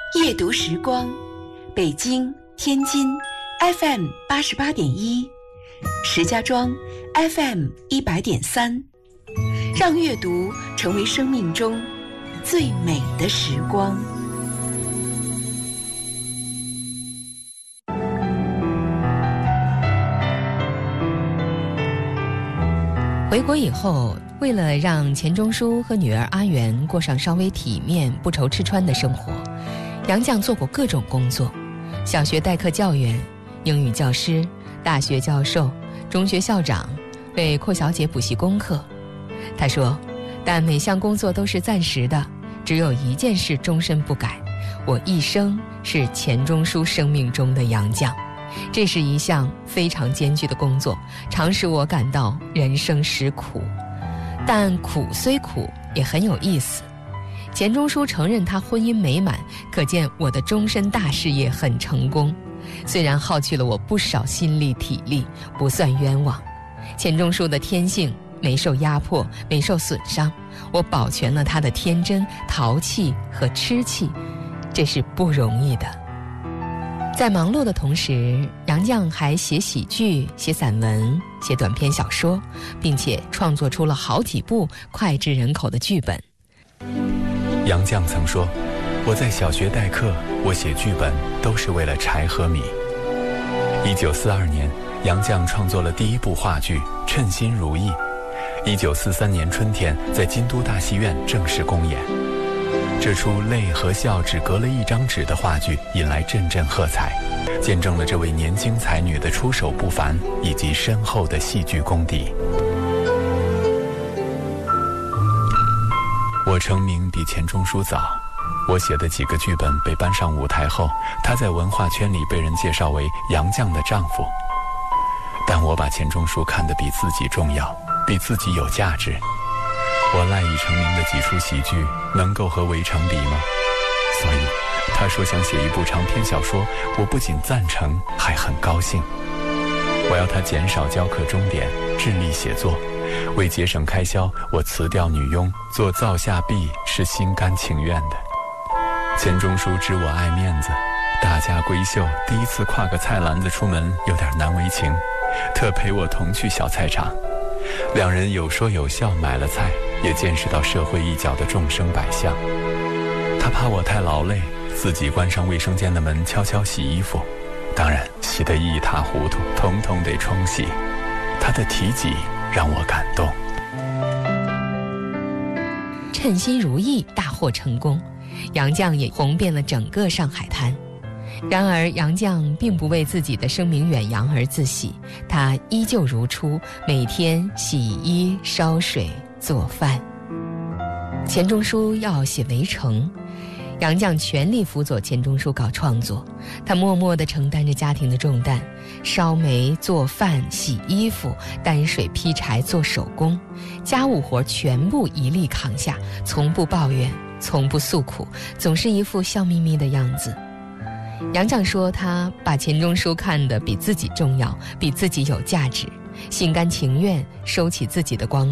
夜读时光，北京、天津 FM 88.1，石家庄 FM 100.3，让阅读成为生命中最美的时光。 回国以后，为了让钱钟书和女儿阿元过上稍微体面、不愁吃穿的生活，杨绛做过各种工作：小学代课教员、英语教师、大学教授、中学校长，为阔小姐补习功课。他说，但每项工作都是暂时的，只有一件事终身不改，我一生是钱钟书生命中的杨绛。这是一项非常艰巨的工作，常使我感到人生实苦，但苦虽苦也很有意思。钱钟书承认他婚姻美满，可见我的终身大事业很成功，虽然耗去了我不少心力体力，不算冤枉。钱钟书的天性没受压迫，没受损伤，我保全了他的天真、淘气和痴气，这是不容易的。在忙碌的同时，杨绛还写喜剧、写散文、写短篇小说，并且创作出了好几部脍炙人口的剧本。 杨绛曾说，我在小学代课，我写剧本都是为了柴和米。1942年，杨绛创作了第一部话剧《称心如意》，1943年春天在京都大戏院正式公演。这出泪和笑只隔了一张纸的话剧引来阵阵喝彩，见证了这位年轻才女的出手不凡以及深厚的戏剧功底。我成名比钱钟书早，我写的几个剧本被搬上舞台后，他在文化圈里被人介绍为杨绛的丈夫。但我把钱钟书看得比自己重要，比自己有价值。我赖以成名的几出喜剧能够和《围城》比吗？所以他说想写一部长篇小说，我不仅赞成，还很高兴。我要他减少教课钟点，致力写作。为节省开销，我辞掉女佣，做灶下婢是心甘情愿的。钱钟书知我爱面子，大家闺秀第一次挎个菜篮子出门有点难为情，特陪我同去小菜场。两人有说有笑买了菜，也见识到社会一角的众生百相。他怕我太劳累，自己关上卫生间的门，悄悄洗衣服，当然洗得一塌糊涂，统统得冲洗。他的提己让我感动。 称心如意大获成功，杨绛也红遍了整个上海滩。然而杨绛并不为自己的声名远扬而自喜，他依旧如初，每天洗衣、烧水、做饭。钱钟书要写《围城》，杨绛全力辅佐钱钟书搞创作，他默默地承担着家庭的重担，烧煤、做饭、洗衣服、担水、劈柴、做手工，家务活全部一力扛下，从不抱怨，从不诉苦，总是一副笑眯眯的样子。杨绛说，他把钱钟书看得比自己重要，比自己有价值，心甘情愿收起自己的光